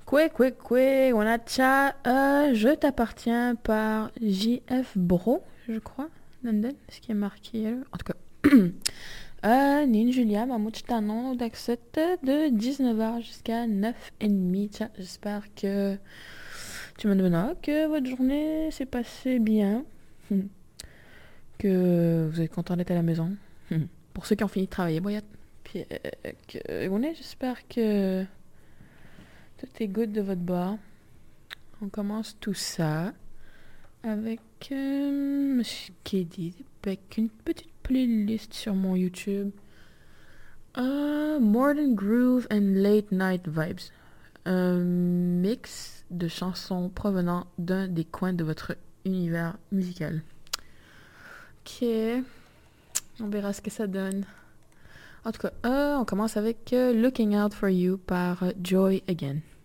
On a chat. Je t'appartiens par JF Bro, je crois. London, ce qui est marqué là. En tout cas. Nin Julia, Mamouch Tanon, d'accept de 19h jusqu'à 9h30. Chat, j'espère que tu me donneras que votre journée s'est passée bien. Que vous êtes content d'être à la maison. Pour ceux qui ont fini de travailler, boyette. Puis, j'espère que tout est good de votre bord. On commence tout ça avec Monsieur Kedi, avec une petite playlist sur mon YouTube. Modern Groove and Late Night Vibes. Un mix de chansons provenant d'un des coins de votre univers musical. Ok, on verra ce que ça donne. En tout cas, on commence avec Looking Out For You par Joy Again.